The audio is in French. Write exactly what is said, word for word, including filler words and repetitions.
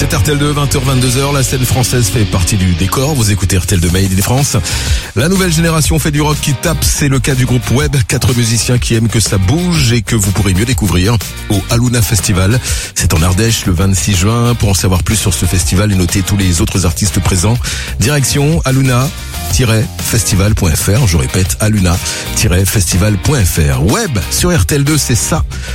C'est R T L deux, vingt heures vingt-deux heures, la scène française fait partie du décor, vous écoutez R T L deux Made in France. La nouvelle génération fait du rock qui tape, c'est le cas du groupe Web, quatre musiciens qui aiment que ça bouge et que vous pourrez mieux découvrir au Aluna Festival. C'est en Ardèche le vingt-six juin, pour en savoir plus sur ce festival et noter tous les autres artistes présents. Direction aluna tiret festival point f r, je répète aluna tiret festival point f r. Web sur R T L deux, c'est ça.